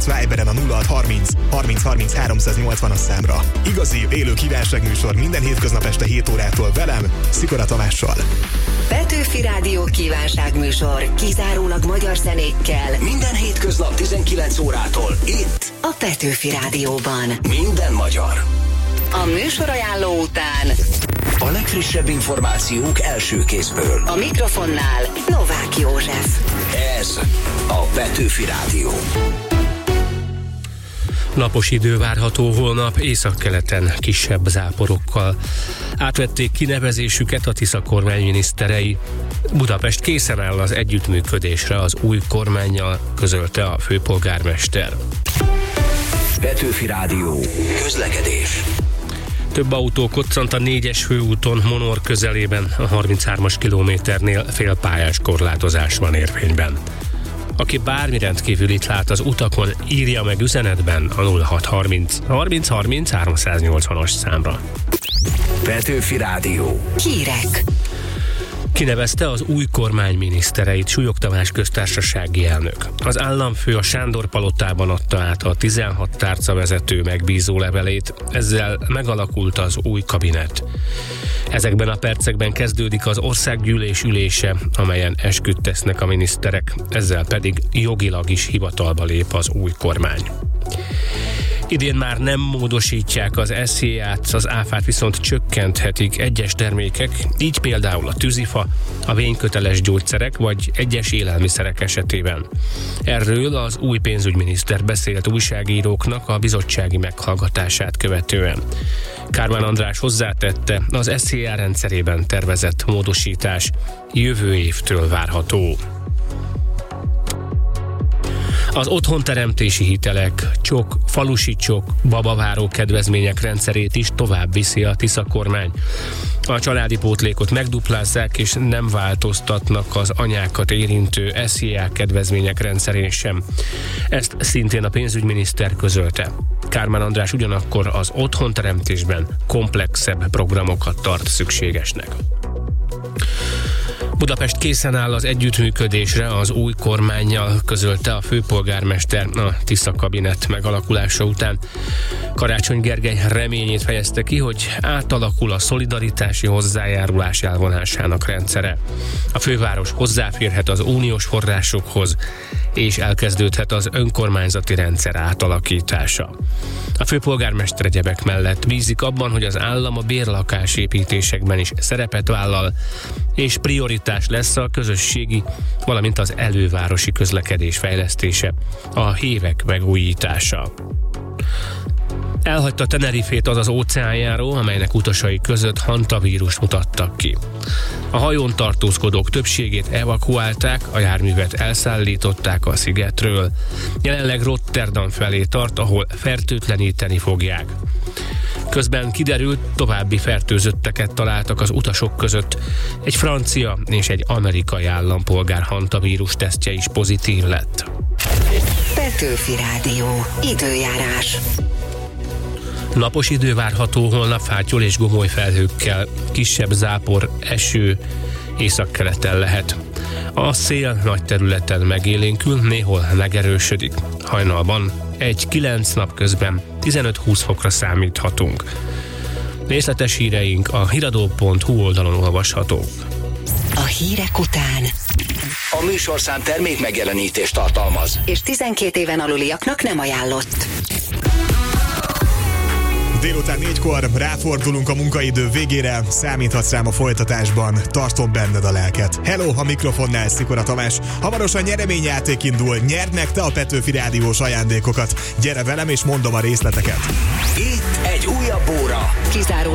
Viberen a 0630 30 30 380-as számra. Igazi, élő kívánságműsor minden hétköznap este 7 órától velem, Szikora Tamással. Petőfi Rádió kívánságműsor kizárólag magyar zenékkel. Minden hétköznap 19 órától itt A Petőfi Rádióban. Minden magyar. A műsorajánló után A legfrissebb információk első kézből. a mikrofonnál Novák József. Ez a Petőfi Rádió. Napos idő várható holnap, északkeleten kisebb záporokkal. Átvették kinevezésüket a Tisza kormány miniszterei. Budapest készen áll az együttműködésre az új kormánnyal, közölte a főpolgármester. Petőfi Rádió. Közlekedés. Több autó koccant a 4-es főúton Monor közelében, a 33-as kilométernél félpályás korlátozás van érvényben. Aki bármi rendkívülit lát az utakon, írja meg üzenetben a 0630 30 30 380-as számra. Petőfi Rádió. Hírek. Kinevezte az új kormány minisztereit Súlyog Tamás köztársasági elnök. Az államfő a Sándor palotában adta át a 16 tárcavezető megbízó levelét, ezzel megalakult az új kabinet. Ezekben a percekben kezdődik az országgyűlés ülése, amelyen esküt tesznek a miniszterek, ezzel pedig jogilag is hivatalba lép az új kormány. Idén már nem módosítják az SZIA-t, az áfát viszont csökkenthetik egyes termékek, így például a tűzifa, a vényköteles gyógyszerek vagy egyes élelmiszerek esetében. Erről az új pénzügyminiszter beszélt újságíróknak a bizottsági meghallgatását követően. Kármán András hozzátette, az SZIA rendszerében tervezett módosítás jövő évtől várható. Az otthonteremtési hitelek, csok, falusi csok, babaváró kedvezmények rendszerét is tovább viszi a Tisza kormány. A családi pótlékot megduplázzák, és nem változtatnak az anyákat érintő SZIA kedvezmények rendszerén sem. Ezt szintén a pénzügyminiszter közölte. Kármán András ugyanakkor az otthonteremtésben komplexebb programokat tart szükségesnek. Budapest készen áll az együttműködésre az új kormánnyal, közölte a főpolgármester a Tisza kabinet megalakulása után. Karácsony Gergely reményét fejezte ki, hogy átalakul a szolidaritási hozzájárulás elvonásának rendszere. A főváros hozzáférhet az uniós forrásokhoz, és elkezdődhet az önkormányzati rendszer átalakítása. A főpolgármester egyebek mellett bízik abban, hogy az állam a bérlakásépítésekben is szerepet vállal, és prioritás lesz a közösségi, valamint az elővárosi közlekedés fejlesztése, a hévek megújítása. Elhagyta Tenerifét az óceánjáró, amelynek utasai között hantavírust mutattak ki. A hajón tartózkodók többségét evakuálták, a járművet elszállították a szigetről. Jelenleg Rotterdam felé tart, ahol fertőtleníteni fogják. Közben kiderült, további fertőzötteket találtak az utasok között. Egy francia és egy amerikai állampolgár hantavírus tesztje is pozitív lett. Petőfi Rádió. Időjárás. Napos idő várható, holnap fátyol és gomoly felhőkkel, kisebb zápor, eső, északkeleten lehet. A szél nagy területen megélénkül, néhol megerősödik. Hajnalban 1-9 napközben 15-20 fokra számíthatunk. Részletes híreink a hiradó.hu oldalon olvashatók. A hírek után. A műsorszám termék megjelenítést tartalmaz. És 12 éven aluliaknak nem ajánlott. Délután 4-kor ráfordulunk a munkaidő végére, számíthatsz rám a folytatásban, tartom benned a lelket. Hello, a mikrofonnál Szikora Tamás. Hamarosan nyereményjáték indul, nyerd meg te a Petőfi Rádiós ajándékokat. Gyere velem és mondom a részleteket. Itt egy újabb óra. Kizáró